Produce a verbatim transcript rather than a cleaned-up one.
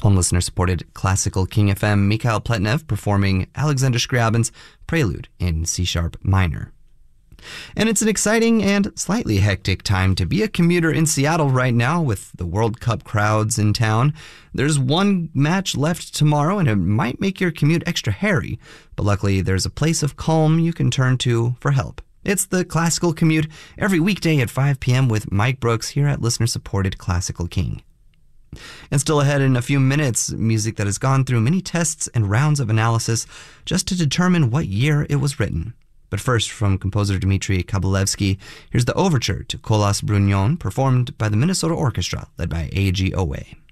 On listener-supported Classical King F M, Mikhail Pletnev performing Alexander Scriabin's Prelude in C-sharp minor. And it's an exciting and slightly hectic time to be a commuter in Seattle right now with the World Cup crowds in town. There's one match left tomorrow and it might make your commute extra hairy, but luckily there's a place of calm you can turn to for help. It's the Classical Commute every weekday at five p.m. with Mike Brooks here at listener-supported Classical King. And still ahead in a few minutes, music that has gone through many tests and rounds of analysis just to determine what year it was written. But first, from composer Dmitri Kabalevsky, here's the overture to Kolas Brunyon, performed by the Minnesota Orchestra, led by A G Owe.